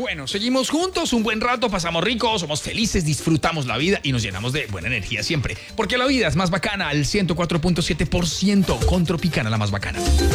bueno, seguimos juntos un buen rato, pasamos ricos, somos felices, disfrutamos la vida y nos llenamos de buena energía siempre. Porque la vida es más bacana al 104.7% con Tropicana, la más bacana.